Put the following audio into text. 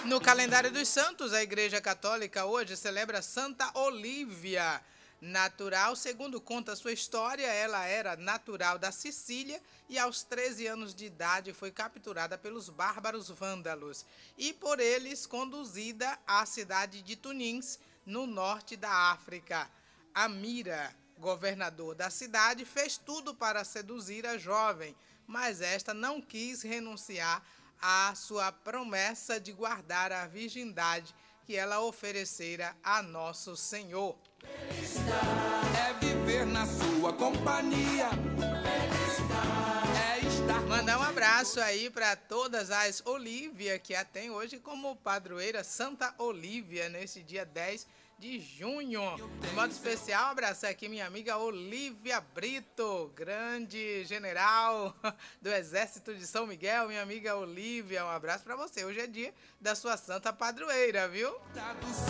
No calendário dos santos, a Igreja Católica hoje celebra Santa Olívia. Natural, segundo conta sua história, ela era natural da Sicília e aos 13 anos de idade foi capturada pelos bárbaros vândalos e por eles conduzida à cidade de Tunins, no norte da África. Amira, governador da cidade, fez tudo para seduzir a jovem, mas esta não quis renunciar à sua promessa de guardar a virgindade que ela oferecera a Nosso Senhor. É viver na sua companhia. É estar. Mandar um abraço aí para todas as Olívia que a tem hoje como padroeira, Santa Olívia, nesse dia 10 de junho. De modo especial, abraçar aqui minha amiga Olívia Brito, grande general do Exército de São Miguel, minha amiga Olívia, um abraço para você. Hoje é dia da sua santa padroeira, viu?